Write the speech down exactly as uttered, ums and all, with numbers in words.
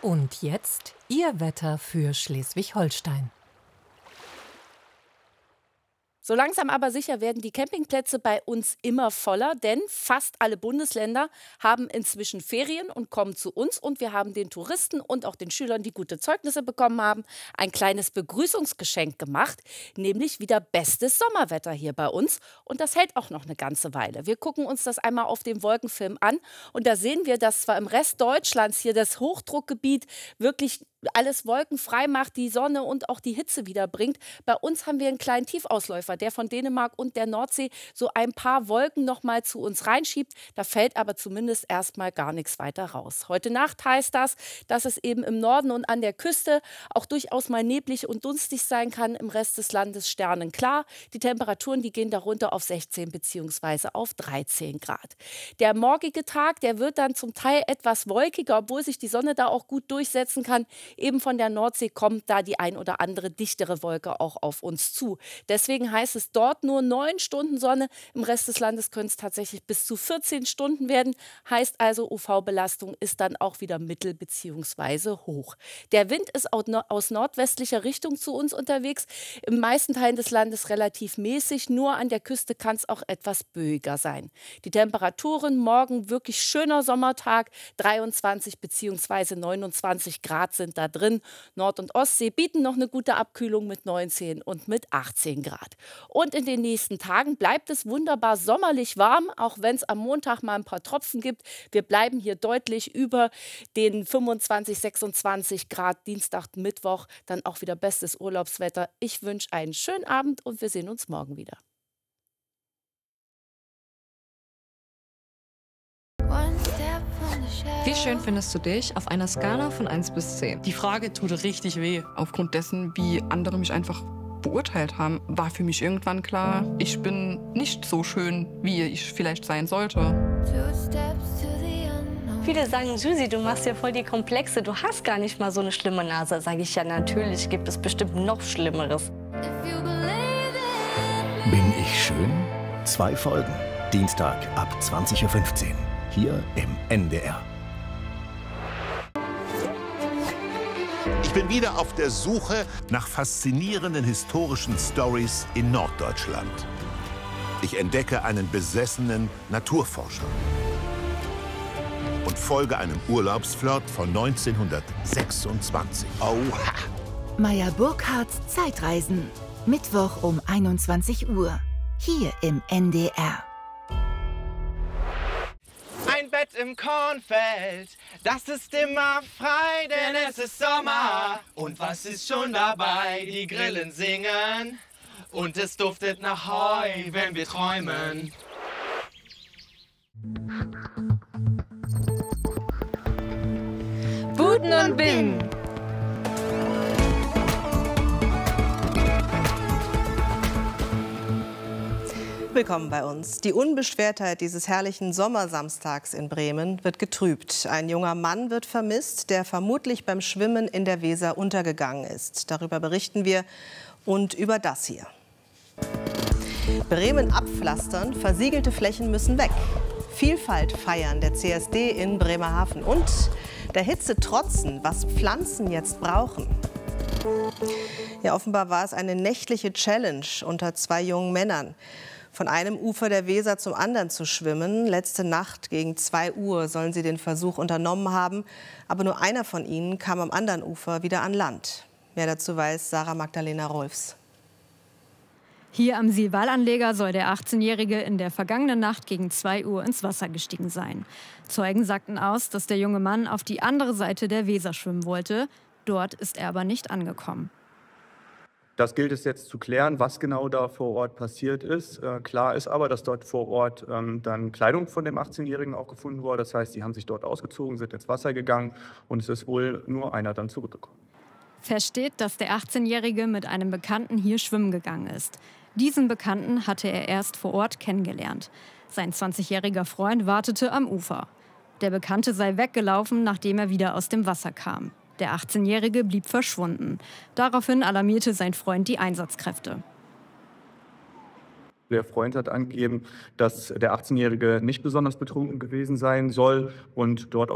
Und jetzt Ihr Wetter für Schleswig-Holstein. So langsam aber sicher werden die Campingplätze bei uns immer voller, denn fast alle Bundesländer haben inzwischen Ferien und kommen zu uns. Und wir haben den Touristen und auch den Schülern, die gute Zeugnisse bekommen haben, ein kleines Begrüßungsgeschenk gemacht, nämlich wieder bestes Sommerwetter hier bei uns. Und das hält auch noch eine ganze Weile. Wir gucken uns das einmal auf dem Wolkenfilm an und da sehen wir, dass zwar im Rest Deutschlands hier das Hochdruckgebiet wirklich alles wolkenfrei macht, die Sonne und auch die Hitze wieder bringt. Bei uns haben wir einen kleinen Tiefausläufer, der von Dänemark und der Nordsee so ein paar Wolken noch mal zu uns reinschiebt. Da fällt aber zumindest erstmal gar nichts weiter raus. Heute Nacht heißt das, dass es eben im Norden und an der Küste auch durchaus mal neblig und dunstig sein kann. Im Rest des Landes sternenklar. Die Temperaturen, die gehen darunter auf sechzehn bzw. auf dreizehn Grad. Der morgige Tag, der wird dann zum Teil etwas wolkiger, obwohl sich die Sonne da auch gut durchsetzen kann. Eben von der Nordsee kommt da die ein oder andere dichtere Wolke auch auf uns zu. Deswegen heißt es dort nur neun Stunden Sonne. Im Rest des Landes können es tatsächlich bis zu vierzehn Stunden werden. Heißt also, U V-Belastung ist dann auch wieder mittel bzw. hoch. Der Wind ist aus nordwestlicher Richtung zu uns unterwegs. In meisten Teilen des Landes relativ mäßig. Nur an der Küste kann es auch etwas böiger sein. Die Temperaturen morgen wirklich schöner Sommertag. dreiundzwanzig bzw. neunundzwanzig Grad sind da drin. Nord- und Ostsee bieten noch eine gute Abkühlung mit neunzehn und mit achtzehn Grad. Und in den nächsten Tagen bleibt es wunderbar sommerlich warm, auch wenn es am Montag mal ein paar Tropfen gibt. Wir bleiben hier deutlich über den fünfundzwanzig, sechsundzwanzig Grad. Dienstag, Mittwoch dann auch wieder bestes Urlaubswetter. Ich wünsche einen schönen Abend und wir sehen uns morgen wieder. Wie schön findest du dich auf einer Skala von eins bis zehn? Die Frage tut richtig weh. Aufgrund dessen, wie andere mich einfach beurteilt haben, war für mich irgendwann klar, ich bin nicht so schön, wie ich vielleicht sein sollte. Viele sagen, Susi, du machst ja voll die Komplexe, du hast gar nicht mal so eine schlimme Nase. Sage ich, ja, natürlich gibt es bestimmt noch Schlimmeres. Bin ich schön? Zwei Folgen. Dienstag ab zwanzig Uhr fünfzehn. Hier im N D R. Ich bin wieder auf der Suche nach faszinierenden historischen Stories in Norddeutschland. Ich entdecke einen besessenen Naturforscher und folge einem Urlaubsflirt von neunzehnhundertsechsundzwanzig. Oha! Meyer Burkhardts Zeitreisen. Mittwoch um einundzwanzig Uhr. Hier im N D R. Ein Bett im Kornfeld, das ist immer frei, denn es ist Sommer. Und was ist schon dabei? Die Grillen singen und es duftet nach Heu, wenn wir träumen. Buten und Bing! Willkommen bei uns. Die Unbeschwertheit dieses herrlichen Sommersamstags in Bremen wird getrübt. Ein junger Mann wird vermisst, der vermutlich beim Schwimmen in der Weser untergegangen ist. Darüber berichten wir und über das hier. Bremen abpflastern, versiegelte Flächen müssen weg. Vielfalt feiern, der C S D in Bremerhaven. Und der Hitze trotzen, was Pflanzen jetzt brauchen. Ja, offenbar war es eine nächtliche Challenge unter zwei jungen Männern. Von einem Ufer der Weser zum anderen zu schwimmen. Letzte Nacht gegen zwei Uhr sollen sie den Versuch unternommen haben. Aber nur einer von ihnen kam am anderen Ufer wieder an Land. Mehr dazu weiß Sarah Magdalena Rolfs. Hier am Silvalanleger soll der achtzehnjährige in der vergangenen Nacht gegen zwei Uhr ins Wasser gestiegen sein. Zeugen sagten aus, dass der junge Mann auf die andere Seite der Weser schwimmen wollte. Dort ist er aber nicht angekommen. Das gilt es jetzt zu klären, was genau da vor Ort passiert ist. Äh, klar ist aber, dass dort vor Ort ähm, dann Kleidung von dem achtzehnjährigen auch gefunden wurde. Das heißt, die haben sich dort ausgezogen, sind ins Wasser gegangen und es ist wohl nur einer dann zurückgekommen. Fest steht, dass der achtzehnjährige mit einem Bekannten hier schwimmen gegangen ist. Diesen Bekannten hatte er erst vor Ort kennengelernt. Sein zwanzigjähriger Freund wartete am Ufer. Der Bekannte sei weggelaufen, nachdem er wieder aus dem Wasser kam. Der achtzehnjährige blieb verschwunden. Daraufhin alarmierte sein Freund die Einsatzkräfte. Der Freund hat angegeben, dass der achtzehnjährige nicht besonders betrunken gewesen sein soll und dort auf